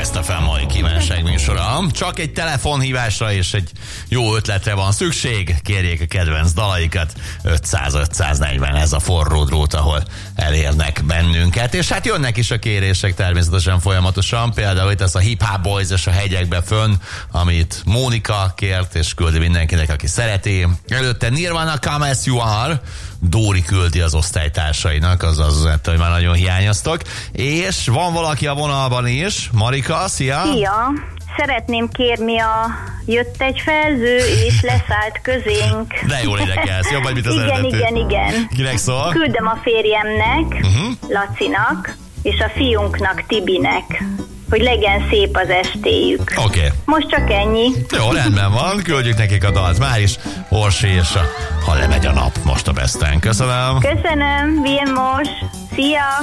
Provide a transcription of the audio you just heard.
X-FM mai kívánság műsora. Csak egy telefonhívásra és egy jó ötletre van szükség. Kérjék a kedvenc dalaikat. 500-540, ez a forró drót, ahol elérnek bennünket. És hát jönnek is a kérések természetesen folyamatosan. Például itt ez a Hip Hop Boys és a hegyekbe fönn, amit Mónika kért, és küldi mindenkinek, aki szereti. Előtte Nirvana, Come As You Are. Dóri küldi az osztálytársainak, azaz üzenete, hogy már nagyon hiányoztok. És van valaki a vonalban is. Marika, szia! Szia! Szeretném kérni a Jött egy felző, és leszállt közénk. De jól énekelsz, jobb vagy, mint az eredetű. Igen. Kinek szól? Küldöm a férjemnek, Lacinak, és a fiunknak, Tibinek, hogy legyen szép az estéjük. Oké. Most csak ennyi. Jó, rendben van, küldjük nekik a dalt már is. Orsi és a Ha lemegy a nap most a Besten. Köszönöm. Köszönöm, Vilmos. Szia!